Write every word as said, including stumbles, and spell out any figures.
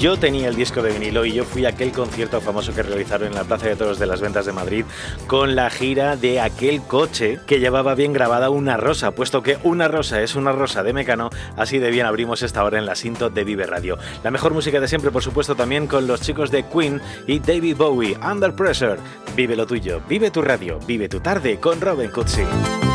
Yo tenía el disco de vinilo y yo fui a aquel concierto famoso que realizaron en la Plaza de Toros de las Ventas de Madrid con la gira de aquel coche que llevaba bien grabada una rosa, puesto que una rosa es una rosa de Mecano. Así de bien abrimos esta hora en la Sinto de Vive Radio. La mejor música de siempre, por supuesto, también con los chicos de Queen y David Bowie, Under Pressure. Vive lo tuyo, vive tu radio, vive tu tarde con Robin Cutsi.